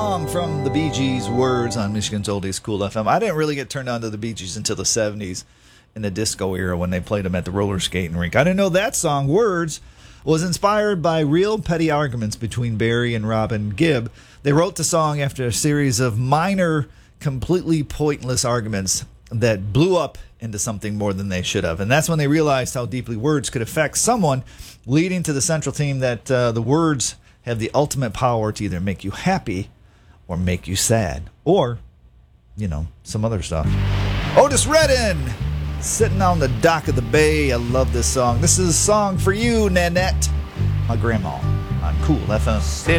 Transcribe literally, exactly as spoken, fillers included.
Song from the Bee Gees, Words, on Michigan's Oldies Cool F M. I didn't really get turned on to the Bee Gees until the seventies in the disco era when they played them at the roller skating rink. I didn't know that song, Words, was inspired by real petty arguments between Barry and Robin Gibb. They wrote the song after a series of minor, completely pointless arguments that blew up into something more than they should have. And that's when they realized how deeply words could affect someone, leading to the central theme that uh, the words have the ultimate power to either make you happy or make you sad, or, you know, some other stuff. Otis Redding, Sitting on the Dock of the Bay. I love this song. This is a song for you, Nanette, my grandma, on Cool F M.